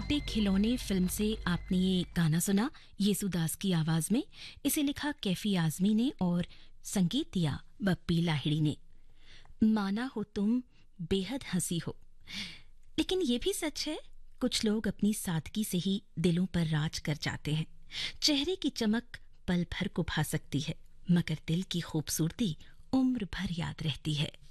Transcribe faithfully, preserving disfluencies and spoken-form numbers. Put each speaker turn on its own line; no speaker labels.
टूटे खिलौने फिल्म से आपने ये गाना सुना येसुदास की आवाज में। इसे लिखा कैफी आजमी ने और संगीत दिया बप्पी लाहिड़ी ने। माना हो तुम बेहद हंसी हो, लेकिन ये भी सच है कुछ लोग अपनी सादगी से ही दिलों पर राज कर जाते हैं। चेहरे की चमक पल भर को भा सकती है, मगर दिल की खूबसूरती उम्र भर याद रहती है।